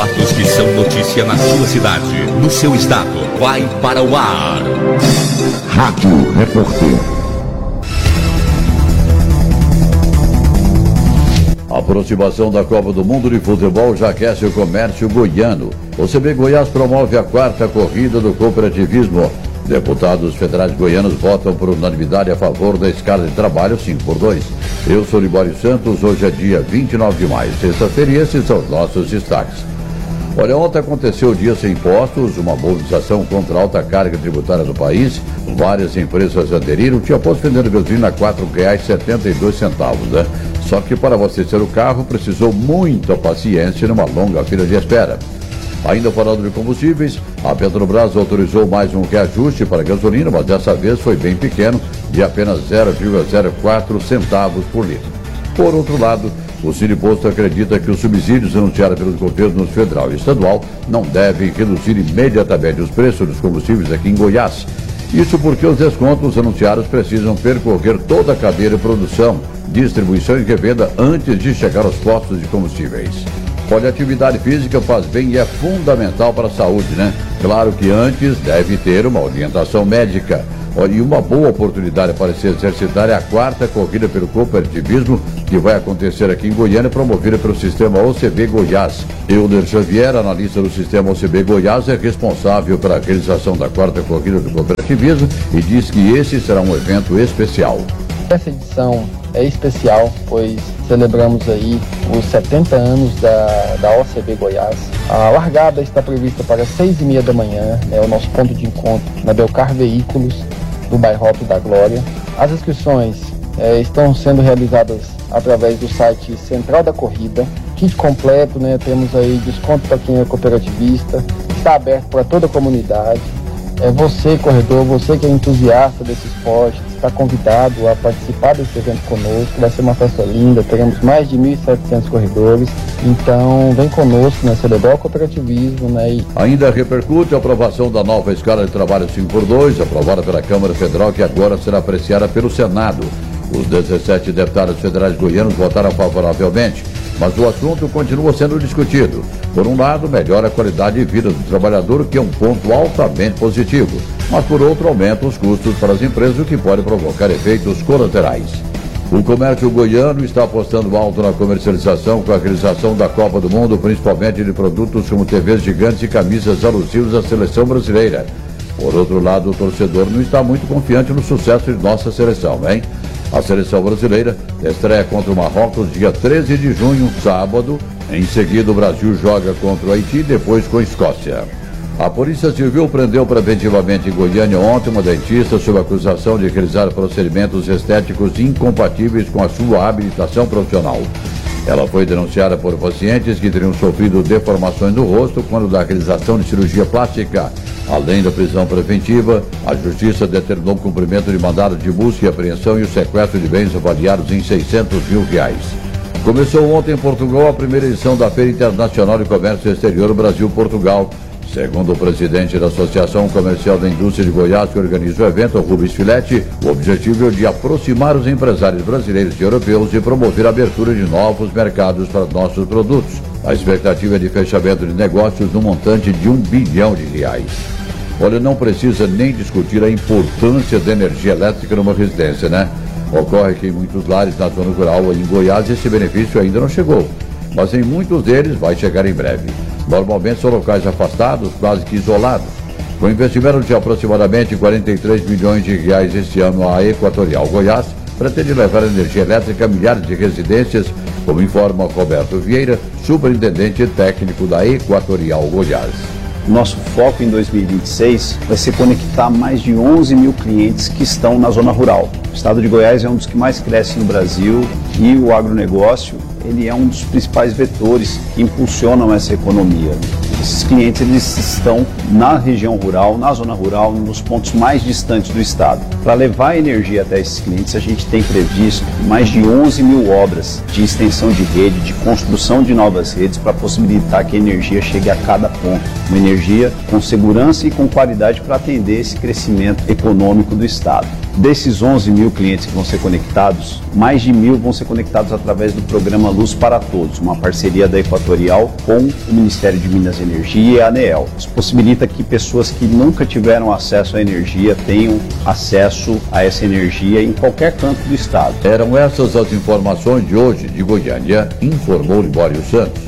fatos que são notícia na sua cidade, no seu estado. Vai para o ar. Rádio Repórter. A aproximação da Copa do Mundo de Futebol já aquece o comércio goiano. O CB Goiás promove a 4ª corrida do cooperativismo. Deputados federais goianos votam por unanimidade a favor da escala de trabalho 5x2. Eu sou Libório Santos, hoje é dia 29 de maio, sexta-feira, e esses são os nossos destaques. Olha, ontem aconteceu o Dia Sem Impostos, uma mobilização contra a alta carga tributária do país. Várias empresas aderiram, tinha posto vendendo gasolina a R$ 4,72, né? Só que para abastecer o carro precisou muita paciência numa longa fila de espera. Ainda falando de combustíveis, a Petrobras autorizou mais um reajuste para a gasolina, mas dessa vez foi bem pequeno, de apenas 0,04 centavos por litro. Por outro lado, o Siniposto acredita que os subsídios anunciados pelos governos federal e estadual não devem reduzir imediatamente os preços dos combustíveis aqui em Goiás. Isso porque os descontos anunciados precisam percorrer toda a cadeia de produção, distribuição e revenda antes de chegar aos postos de combustíveis. Olha, a atividade física faz bem e é fundamental para a saúde, né? Claro que antes deve ter uma orientação médica. Olha, e uma boa oportunidade para se exercitar é a 4ª corrida pelo cooperativismo, que vai acontecer aqui em Goiânia, promovida pelo Sistema OCB Goiás. Euler Xavier, analista do Sistema OCB Goiás, é responsável pela realização da 4ª corrida do cooperativismo e diz que esse será um evento especial. Essa edição é especial, pois celebramos aí os 70 anos da OCB Goiás. A largada está prevista para 6h30 da manhã, o nosso ponto de encontro na Belcar Veículos, do bairro Alto da Glória. As inscrições estão sendo realizadas através do site Central da Corrida. Kit completo, temos aí desconto para quem é cooperativista, está aberto para toda a comunidade. Você, corredor, você que é entusiasta desse esporte, está convidado a participar desse evento conosco. Vai ser uma festa linda, teremos mais de 1.700 corredores, então vem conosco, celebrar o cooperativismo. Ainda repercute a aprovação da nova escala de trabalho 5x2, aprovada pela Câmara Federal, que agora será apreciada pelo Senado. Os 17 deputados federais goianos votaram favoravelmente, mas o assunto continua sendo discutido. Por um lado, melhora a qualidade de vida do trabalhador, que é um ponto altamente positivo, mas por outro, aumenta os custos para as empresas, o que pode provocar efeitos colaterais. O comércio goiano está apostando alto na comercialização com a realização da Copa do Mundo, principalmente de produtos como TVs gigantes e camisas alusivas à seleção brasileira. Por outro lado, o torcedor não está muito confiante no sucesso de nossa seleção, hein? A seleção brasileira estreia contra o Marrocos dia 13 de junho, sábado. Em seguida, o Brasil joga contra o Haiti, depois com a Escócia. A Polícia Civil prendeu preventivamente em Goiânia ontem uma dentista sob acusação de realizar procedimentos estéticos incompatíveis com a sua habilitação profissional. Ela foi denunciada por pacientes que teriam sofrido deformações no rosto quando da realização de cirurgia plástica. Além da prisão preventiva, a Justiça determinou o cumprimento de mandado de busca e apreensão e o sequestro de bens avaliados em R$600 mil. Começou ontem em Portugal a primeira edição da Feira Internacional de Comércio Exterior Brasil-Portugal. Segundo o presidente da Associação Comercial da Indústria de Goiás, que organiza o evento, Rubens Filetti, o objetivo é de aproximar os empresários brasileiros e europeus e promover a abertura de novos mercados para nossos produtos. A expectativa é de fechamento de negócios no montante de R$1 bilhão. Olha, não precisa nem discutir a importância da energia elétrica numa residência, né? Ocorre que em muitos lares na zona rural em Goiás esse benefício ainda não chegou, mas em muitos deles vai chegar em breve. Normalmente são locais afastados, quase que isolados. Com investimento de aproximadamente R$43 milhões este ano, a Equatorial Goiás pretende levar energia elétrica a milhares de residências, como informa Roberto Vieira, superintendente técnico da Equatorial Goiás. Nosso foco em 2026 vai ser conectar mais de 11 mil clientes que estão na zona rural. O estado de Goiás é um dos que mais cresce no Brasil e o agronegócio ele é um dos principais vetores que impulsionam essa economia. Esses clientes eles estão na região rural, na zona rural, nos pontos mais distantes do estado. Para levar a energia até esses clientes, a gente tem previsto mais de 11 mil obras de extensão de rede, de construção de novas redes para possibilitar que a energia chegue a cada ponto. Uma energia com segurança e com qualidade para atender esse crescimento econômico do estado. Desses 11 mil clientes que vão ser conectados, mais de 1.000 vão ser conectados através do programa Luz para Todos, uma parceria da Equatorial com o Ministério de Minas e Energia e a ANEEL. Isso possibilita que pessoas que nunca tiveram acesso à energia tenham acesso a essa energia em qualquer canto do estado. Eram essas as informações de hoje de Goiânia, informou Libório Santos.